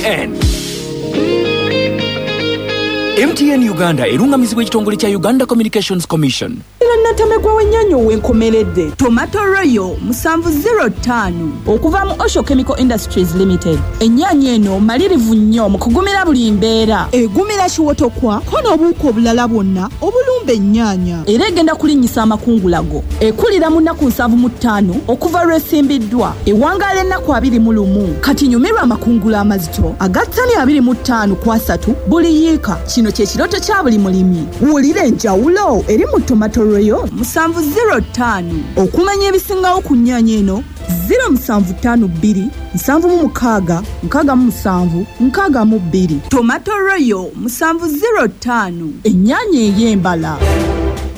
MTN Uganda erungamizibwa ekitongole kya Uganda Communications Commission. Natamegwa wenyanyo wenkomeredde Tomato Royal 705 okuva mu Osho Chemical Industries Limited. Ennyaanya eno malirivu nnyo mu kugumira buli mbeera. Egumira kiwotokwa kono obuuko obulala bwonna obulumba ennyaanya. Era egenda kulinnyisa amakungulago. Ekulira mu nnaku 75 okuva lwesimbiddwa. Ewangaala ennaku 21 kati nyumirwa amakungula amazito agattani 25 buli yiika. Kino kye kiroto kya buli mulimi. Wulira enjawulo eri mu Tomato Royal 705 okumanya ebisingawo ku nnyaanya eno 0752 716 67 62. Tomato Royal 705 ennyaanya ey'embala.